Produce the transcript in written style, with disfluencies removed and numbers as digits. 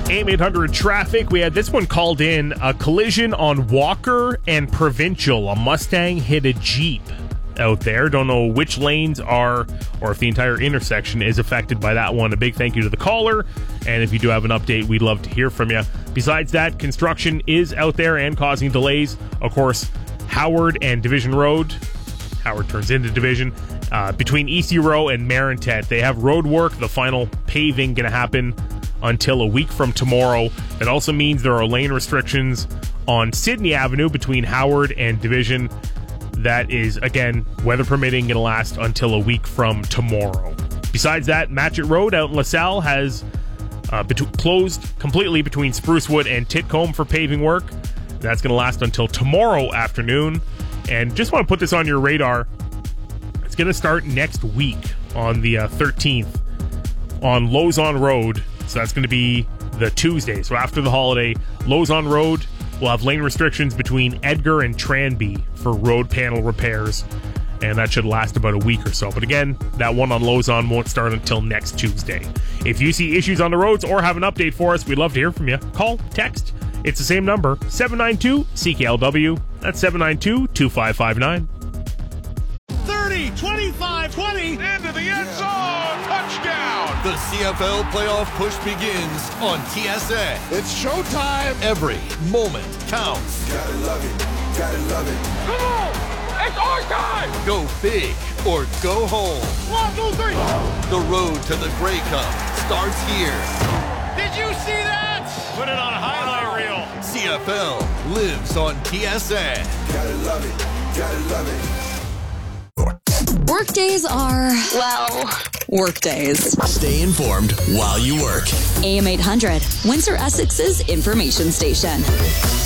AM 800 traffic. We had this one called in. A collision on Walker and Provincial. A Mustang hit a Jeep out there. Don't know which lanes are or if the entire intersection is affected by that one. A big thank you to the caller. And if you do have an update, we'd love to hear from you. Besides that, construction is out there and causing delays. Of course, Howard and Division Road. Howard turns into Division. Between EC Row and Marintet, they have road work. The final paving going to happen until a week from tomorrow. That also means there are lane restrictions on Sydney Avenue between Howard and Division. That is, again, weather permitting, going to last until a week from tomorrow. Besides that, Matchett Road out in LaSalle has closed completely between Sprucewood and Titcombe for paving work. That's going to last until tomorrow afternoon. And just want to put this on your radar. It's going to start next week on the 13th on Lausanne Road. So that's going to be the Tuesday. So after the holiday, Lausanne Road will have lane restrictions between Edgar and Tranby for road panel repairs. And that should last about a week or so. But again, that one on Lausanne won't start until next Tuesday. If you see issues on the roads or have an update for us, we'd love to hear from you. Call, text. It's the same number, 792-CKLW. That's 792-2559. 30, 25, 20. Into the end zone. Touchdown. The CFL playoff push begins on TSN. It's showtime. Every moment counts. Gotta love it. Gotta love it. Come on. It's our time. Go big or go home. 1, 2, 3. The road to the Grey Cup starts here. Did you see that? Put it on a highlight reel. CFL lives on TSN. Gotta love it. Gotta love it. Workdays are, well, workdays. Stay informed while you work. AM 800, Windsor Essex's information station.